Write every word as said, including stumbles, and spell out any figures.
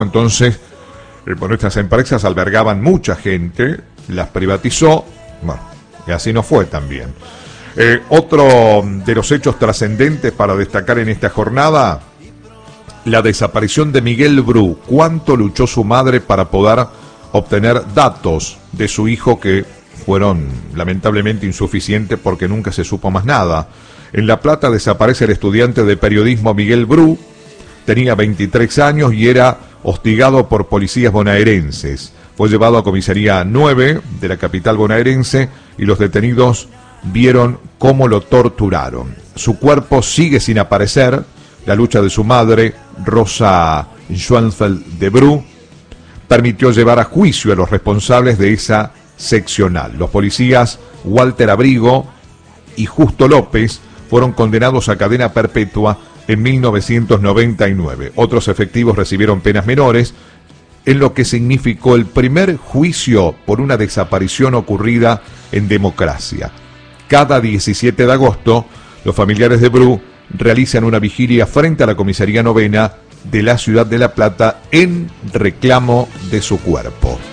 Entonces, eh, bueno, estas empresas albergaban mucha gente, las privatizó, bueno, y así no fue también. Eh, otro de los hechos trascendentes para destacar en esta jornada, la desaparición de Miguel Bru. Cuánto luchó su madre para poder obtener datos de su hijo que fueron lamentablemente insuficientes porque nunca se supo más nada. En La Plata desaparece el estudiante de periodismo Miguel Bru, tenía veintitrés años y era hostigado por policías bonaerenses. Fue llevado a comisaría nueve de la capital bonaerense y los detenidos vieron cómo lo torturaron. Su cuerpo sigue sin aparecer. La lucha de su madre, Rosa Schoenfeld de Bru, permitió llevar a juicio a los responsables de esa seccional. Los policías Walter Abrigo y Justo López fueron condenados a cadena perpetua en mil novecientos noventa y nueve. Otros efectivos recibieron penas menores, en lo que significó el primer juicio por una desaparición ocurrida en democracia. Cada diecisiete de agosto, los familiares de Bru realizan una vigilia frente a la comisaría novena de la ciudad de La Plata en reclamo de su cuerpo.